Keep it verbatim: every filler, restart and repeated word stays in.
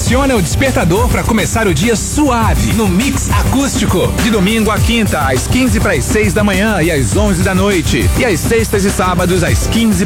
aciona o despertador para começar o dia suave no Mix Acústico. De domingo a quinta, às quinze para as seis da manhã e às onze da noite. E às sextas e sábados, às quinze